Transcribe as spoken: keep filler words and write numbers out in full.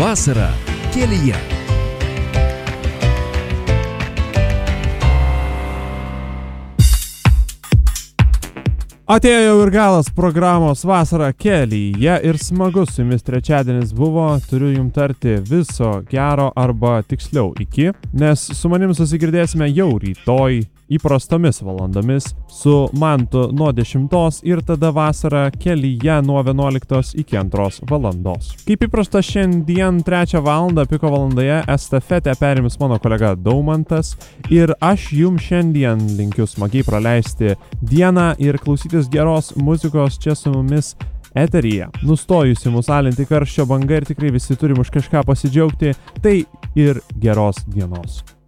Vasara kelyje. Atėjo jau ir galas programos Vasara kelyje ir smagus su jumis trečiadienis buvo, turiu jums tarti viso gero arba tiksliau iki, nes su manim susigirdėsime jau rytoj įprastomis valandomis su Mantu nuo dešimtos ir tada Vasara kelyje nuo vienuoliktos iki antros valandos. Kaip įprasta, šiandien trečią valandą piko valandoje estafetę perims mano kolega Daumantas ir aš jums šiandien linkiu smagiai praleisti dieną ir klausytis geros muzikos čia su mumis eteryje. Nustojusi mus alinti karščio banga ir tikrai visi turim už kažką pasidžiaugti, tai ir geros dienos.